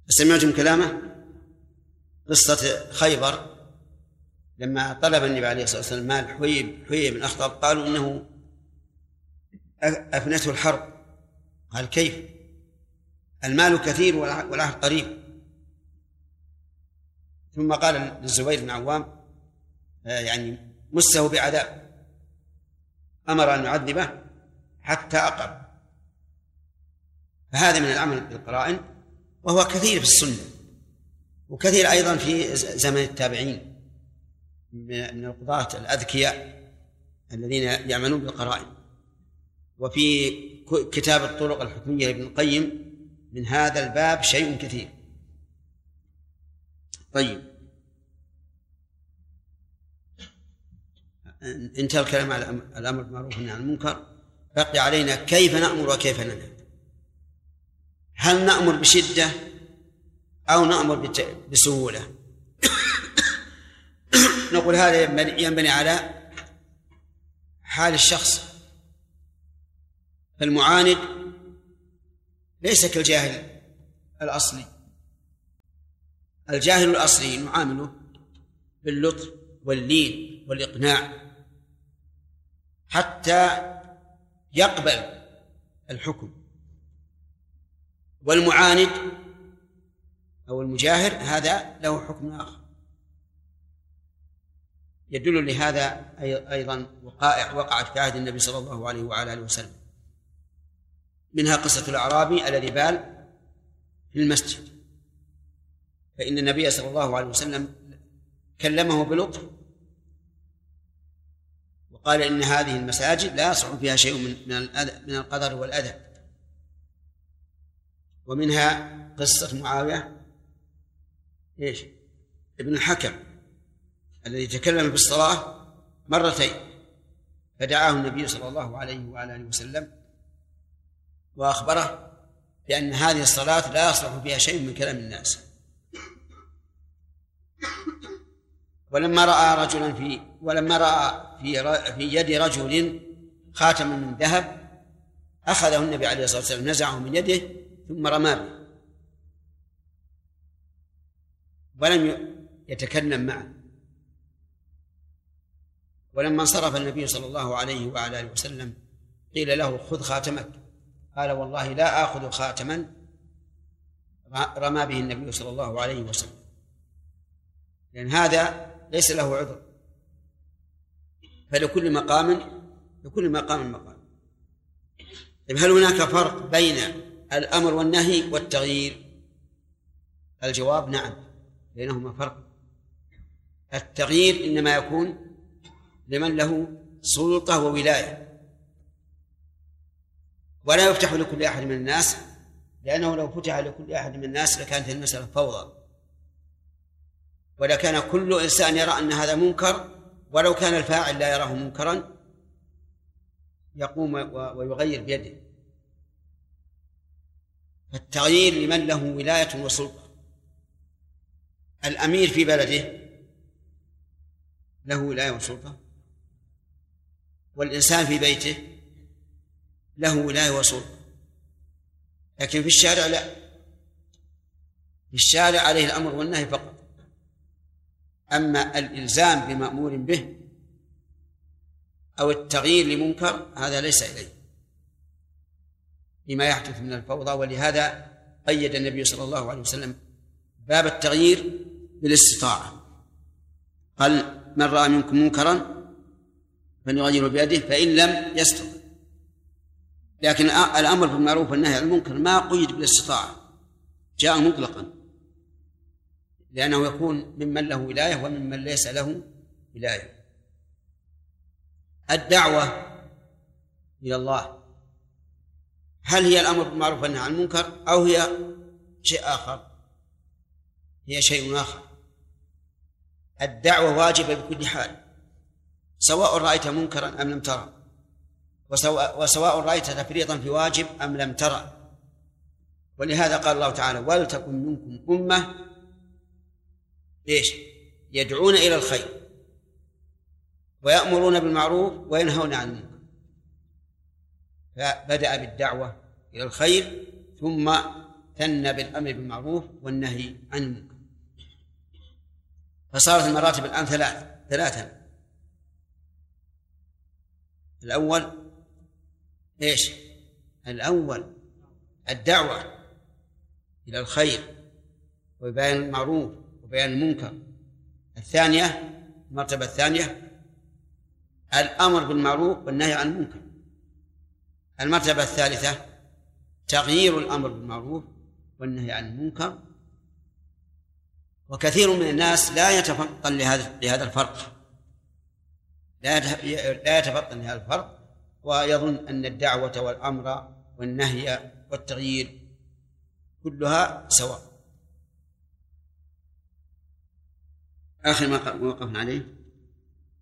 سمعتم كلامه؟ قصة خيبر لما طلب النبي عليه الصلاة والسلام مال حيي بن أخطب قالوا إنه أفنته الحرب. قال كيف؟ المال كثير والعهد قريب. ثم قال للزبير بن عوام يعني مسه بعذاب، أمر أن يعذبه حتى أقر. فهذا من العمل بالقرائن، وهو كثير في السنة وكثير أيضا في زمن التابعين من القضاة الأذكياء الذين يعملون بالقرائن. وفي كتاب الطرق الحكمية لابن القيم من هذا الباب شيء كثير. طيب، انتهى الكلام على الأمر بالمعروف والنهي عن المنكر. بقي علينا كيف نأمر وكيف ننهى. هل نأمر بشدة أو نأمر بسهولة؟ نقول هذا ينبني على حال الشخص. فالمعاند ليس كالجاهل الأصلي. الجاهل الأصلي نعامله باللطف واللين والإقناع حتى يقبل الحكم، والمعاند أو المجاهر هذا له حكم آخر. يدل لهذا أيضا وقائع وقعت في عهد النبي صلى الله عليه وعلى آله وسلم، منها قصة الأعرابي الذي بال في المسجد، فإن النبي صلى الله عليه وسلم كلمه بلطف وقال إن هذه المساجد لا يصلح فيها شيء من القدر والأذى. ومنها قصة معاوية ابن الحكم الذي تكلم في الصلاة مرتين، فدعاه النبي صلى الله عليه وعلى آله وسلم وأخبره بأن هذه الصلاة لا يصلح فيها شيء من كلام الناس. ولما رأى في يد رجل خاتما من ذهب أخذه النبي عليه الصلاة والسلام، نزعه من يده ثم رمى به ولم يتكلم معه. ولما انصرف النبي صلى الله عليه وعلى آله وسلم قيل له خذ خاتمك، قال والله لا آخذ خاتما رمى به النبي صلى الله عليه وسلم، لأن هذا ليس له عذر. فلكل مقام مقام. هل هناك فرق بين الأمر والنهي والتغيير؟ الجواب نعم، بينهما فرق. التغيير إنما يكون لمن له سلطة وولاية، ولا يفتح لكل أحد من الناس، لأنه لو فتح لكل أحد من الناس لكانت المسألة فوضى، ولكان كل إنسان يرى أن هذا منكر، ولو كان الفاعل لا يراه منكرا يقوم ويغير بيده. التغيير لمن له ولاية وسلطة. الأمير في بلده له ولاية وسلطة، والإنسان في بيته له ولاية وسلطة، لكن في الشارع لا، في الشارع عليه الأمر والنهي فقط. أما الإلزام بمأمور به أو التغيير لمنكر هذا ليس إليه بما يحدث من الفوضى. ولهذا قيد النبي صلى الله عليه وسلم باب التغيير بالاستطاعة، قال من رأى منكم منكرا فليغيره بيده فإن لم يستطع. لكن الأمر بالمعروف والنهي عن المنكر ما قيد بالاستطاعة، جاء مطلقا، لأنه يكون ممن له ولاية وممن ليس له ولاية. الدعوة إلى الله هل هي الأمر بالمعروف والنهي عن المنكر أو هي شيء آخر؟ هي شيء آخر. الدعوة واجبة بكل حال، سواء رأيت منكرا أم لم ترى، وسواء رأيت تفريطا في واجب أم لم ترى. ولهذا قال الله تعالى ولتكن منكم أمة يدعون إلى الخير ويأمرون بالمعروف وينهون عن المنكر. فبدأ بالدعوة إلى الخير ثم ثنى بالأمر بالمعروف والنهي عن المنكر. فصارت المراتب الآن ثلاثة. الأول إيش؟ الأول الدعوة إلى الخير وبيان المعروف وبيان المنكر. الثانية، المرتبة الثانية الأمر بالمعروف والنهي عن المنكر. المرتبة الثالثة تغيير الأمر بالمعروف والنهي عن المنكر. وكثير من الناس لا يتفطن لهذا الفرق، لا يتفطن لهذا الفرق، ويظن أن الدعوة والأمر والنهي والتغيير كلها سواء. آخر ما وقفنا عليه